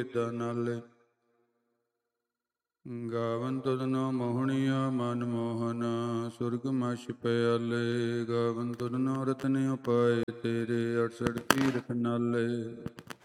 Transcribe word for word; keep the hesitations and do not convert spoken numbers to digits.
ਵੇਦਾਂ ਨਾਲੇ। ਗਾਵਨ ਤੁਧਨੋ ਮੋਹਣੀਆ ਮਨ ਮੋਹਨ, ਸੁਰਗ ਮਛ ਪਿਆਲੇ। ਗਾਵਨ ਤੁਧਨੋ ਰਤਨ ਉਪਾਏ ਤੇਰੇ, ਅਠਸਠ ਤੀਰਥ ਨਾਲੇ।